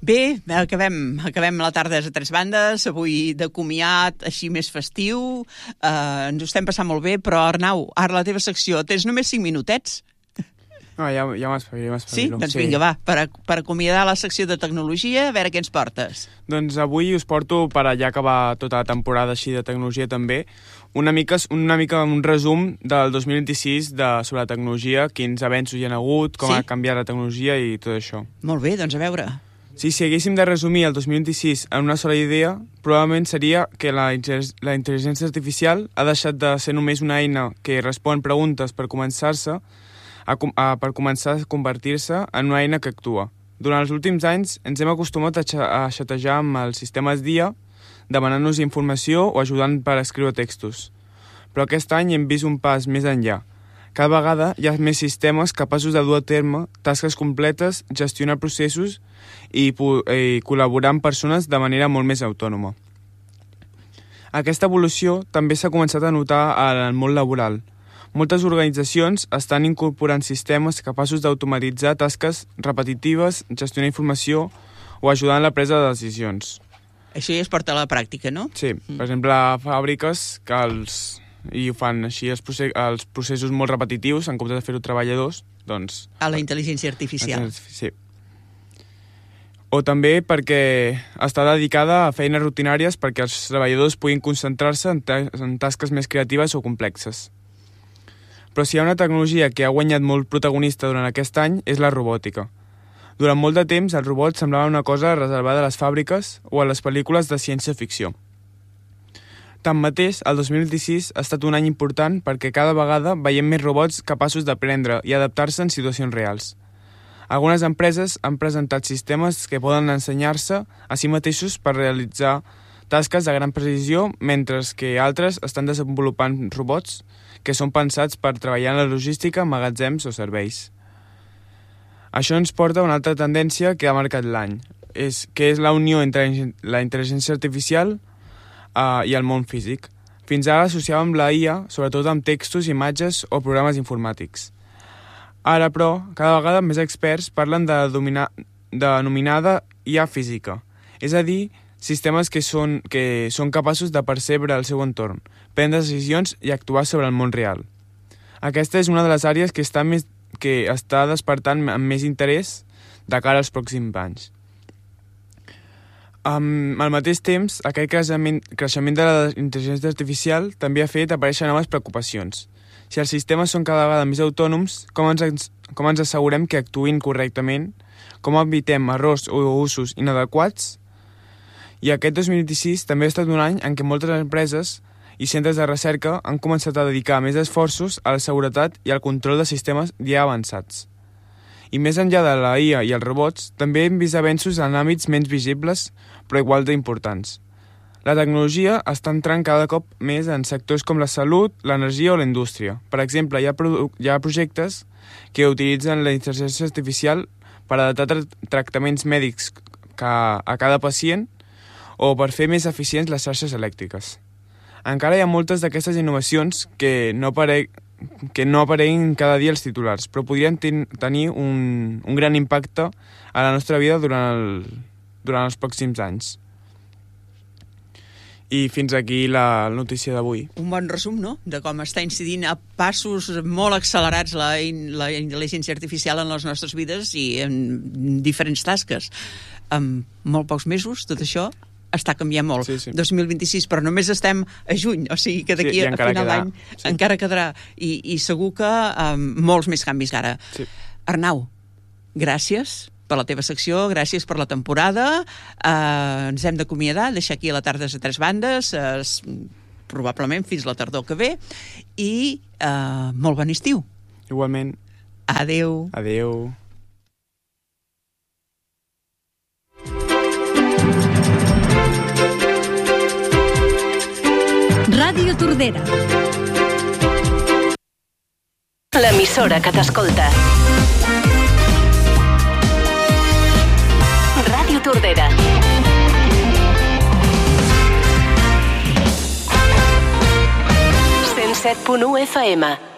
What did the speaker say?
Bé, acabem la tarda a tres bandes, avui de comiat, així més festiu, ens ho estem passant molt bé, però Arnau, ara la teva secció, tens només 5 minutets? No, ja m'espavilo. Sí? Doncs vinga, va, per acomiadar la secció de tecnologia, a veure què ens portes. Doncs avui us porto, per ja acabar tota la temporada així de tecnologia també, una mica un resum del 2026 sobre la tecnologia, quins avenços hi ha hagut, com ha canviat la tecnologia i tot això. Molt bé, doncs a veure. Si haguéssim de resumir el 2026 en una sola idea, probablement seria que la intel·ligència artificial ha deixat de ser només una eina que respon preguntes per començar a convertir-se en una eina que actua. Durant els últims anys ens hem acostumat a xatejar amb els sistemes d'IA, demanant-nos informació o ajudant per escriure textos. Però aquest any hem vist un pas més enllà. Cada vegada hi ha més sistemes capaços de dur a terme tasques completes, gestionar processos i col·laborar amb persones de manera molt més autònoma. Aquesta evolució també s'ha començat a notar al món laboral. Moltes organitzacions estan incorporant sistemes capaços d'automatitzar tasques repetitives, gestionar informació o ajudar en la presa de decisions. Això ja es porta a la pràctica, no? Sí, per exemple, fàbriques que ho fan així els processos molt repetitius, en comptes de fer-ho treballadors, doncs... A la intel·ligència artificial. Sí. O també perquè està dedicada a feines rutinàries perquè els treballadors puguin concentrar-se en tasques més creatives o complexes. Però si hi ha una tecnologia que ha guanyat molt protagonista durant aquest any és la robòtica. Durant molt de temps, els robots semblaven una cosa reservada a les fàbriques o a les pel·lícules de ciència-ficció. Tanmateix, el 2026 ha estat un any important perquè cada vegada veiem més robots capaços d'aprendre i adaptar-se en situacions reals. Algunes empreses han presentat sistemes que poden ensenyar-se a si mateixos per realitzar tasques de gran precisió, mentre que altres estan desenvolupant robots que són pensats per treballar en la logística, magatzems o serveis. Això ens porta a una altra tendència que ha marcat l'any, que és la unió entre la intel·ligència artificial i el món físic. Fins ara associàvem la IA sobretot amb textos, imatges o programes informàtics. Ara, però, cada vegada més experts parlen de denominada IA física, és a dir, sistemes que són capaços de percebre el seu entorn, prendre decisions i actuar sobre el món real. Aquesta és una de les àrees que està despertant amb més interès de cara als pròxims anys. Al mateix temps, aquest creixement de la intel·ligència artificial també ha fet aparèixer noves preocupacions. Si els sistemes són cada vegada més autònoms, com ens assegurem que actuïn correctament, com evitem errors o usos inadequats? I aquest 2026 també ha estat un any en què moltes empreses i centres de recerca han començat a dedicar més esforços a la seguretat i al control de sistemes ja avançats. I més enllà de la IA i els robots, també hem vist avenços en àmbits menys visibles, però igual d'importants. La tecnologia està entrant cada cop més en sectors com la salut, l'energia o la indústria. Per exemple, hi ha projectes que utilitzen la intel·ligència artificial per adaptar tractaments mèdics a cada pacient o per fer més eficients les xarxes elèctriques. Encara hi ha moltes d'aquestes innovacions que no apareguin cada dia als titulars, però podrien tenir un gran impacte a la nostra vida durant els pròxims anys. I fins aquí la notícia d'avui. Un bon resum, no?, de com està incidint a passos molt accelerats la intel·ligència artificial en les nostres vides i en diferents tasques. En molt pocs mesos, tot això està canviant molt. Sí. 2026, però només estem a juny, o sigui que d'aquí a final d'any encara quedarà. I segur que molts més canvis que ara. Sí. Arnau, gràcies per la teva secció, gràcies per la temporada. Ens hem d'acomiadar, deixar aquí a la tarda a tres bandes, probablement fins la tardor que ve, i molt bon estiu. Igualment. Adeu. Adeu. Ràdio Tordera. L'emissora que t'escolta. Ràdio Tordera. 107.1 FM.